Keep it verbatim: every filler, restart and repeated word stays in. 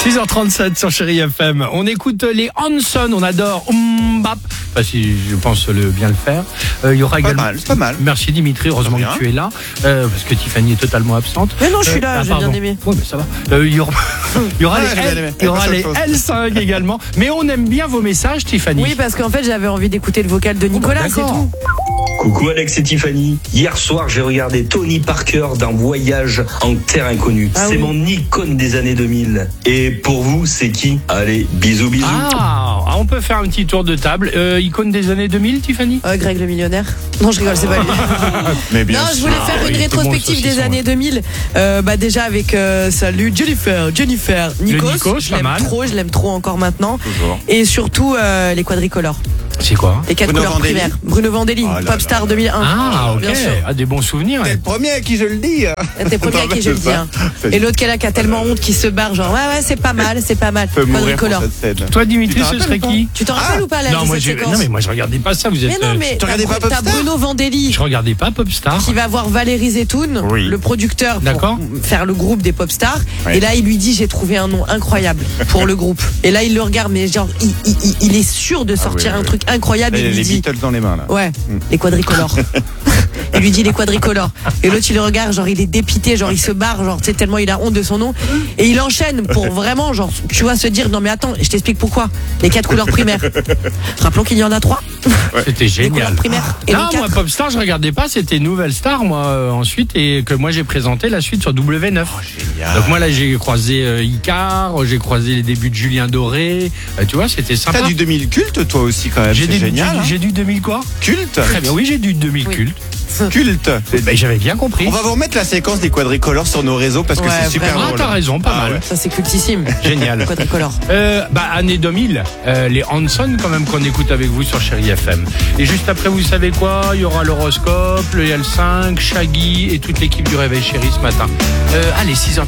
six heures trente-sept sur Chérie F M. On écoute les Hanson, on adore Mbap. Enfin, si je pense le bien le faire. Euh, il y aura Pas également. mal, pas mal. Merci Dimitri, heureusement que tu es là. Euh, parce que Tiffany est totalement absente. Mais non, je suis là, Euh, ah, j'ai pardon. bien aimé. Ouais, mais ça va. Euh, il y aura, il y aura Ouais, les, j'ai bien L, aimé. il y aura C'est les pas autre L cinq également. Mais on aime bien vos messages, Tiffany. Oui, parce qu'en fait, j'avais envie d'écouter le vocal de Nicolas, c'est d'accord. tout. Coucou Alex et Tiffany. Hier soir, j'ai regardé Tony Parker d'un voyage en terre inconnue. Ah c'est oui. mon icône des années deux mille. Et pour vous, c'est qui? Allez, bisous, bisous. Ah, ah, on peut faire un petit tour de table. Euh, icône des années deux mille, Tiffany? Euh, Greg le millionnaire. Non, je rigole, c'est pas lui. Mais bien Non, je sûr. voulais faire oui, une tout le monde rétrospective des saucisson, années deux mille. Euh, bah déjà avec euh, salut Jennifer, Jennifer, Nikos. Nikos, je pas l'aime mal. trop, je l'aime trop encore maintenant. Toujours. Et surtout euh, les quadricolores, C'est quoi? les quatre Bruno couleurs Vandelli. primaires. Bruno Vandelli, Oh là là Popstar là. deux mille un. Ah, ok. Bien sûr. Ah, des bons souvenirs. T'es hein. le premier à qui je le dis. T'es premier à qui je le dis. hein. Et l'autre qui est là qui a tellement honte qui se barre genre ouais ouais c'est pas mal, c'est pas mal. peut mourir pour Quadricolore. cette scène. Toi, Dimitri, Tu t'en ce rappelles serait ou pas qui? Tu t'en rappelles ou pas là non, de moi, cette j'ai- séquence? non, mais moi, je regardais pas ça. Vous êtes. Mais non, euh, mais tu regardais t'as, pas t'as Popstar Bruno Vandelli Je regardais pas Popstar. qui va voir Valérie Zetoun, Oui. le producteur, D'accord. pour faire le groupe des Popstars. Ouais. Et là, il lui dit j'ai trouvé un nom incroyable pour le groupe. Et là, il le regarde, mais genre, il, il, il- il est sûr de sortir oui, un oui. truc incroyable. Là, il Il y a lui les dit Beatles dans les mains là. ouais, les quadricolores. Il lui dit les quadricolores. Et l'autre, il le regarde, genre, il est dépité, genre, il se barre, genre, tu sais, tellement il a honte de son nom. Et il enchaîne pour vraiment, genre, tu vois, se dire non, mais attends, je t'explique pourquoi. Les quatre couleurs primaires. Rappelons qu'il y en a trois. C'était Les génial. couleurs primaires. Et Non, les moi, quatre. Popstar, je regardais pas. C'était Nouvelle Star, moi, euh, ensuite, et que moi, j'ai présenté la suite sur W neuf. Génial. Donc, moi, là, j'ai croisé euh, Icar, j'ai croisé les débuts de Julien Doré. Euh, tu vois, c'était sympa. T'as du deux mille culte toi aussi quand même. J'ai C'est du, génial. j'ai- hein. j'ai du deux mille quoi? Culte. Très bien, oui, j'ai du deux mille Oui. culte. Culte. Ben, j'avais bien compris. On va vous remettre la séquence des quadricolores sur nos réseaux parce que Ouais, c'est super vraiment. Ah, drôle. t'as raison, pas Ah, mal. ouais. Ça, c'est cultissime. Génial. Quadricolore. Euh, bah, année deux mille, euh, les Hanson quand même qu'on écoute avec vous sur Chérie F M. Et juste après, vous savez quoi? Il y aura l'horoscope, le L cinq, Shaggy et toute l'équipe du Réveil Chérie ce matin. Euh, allez, six heures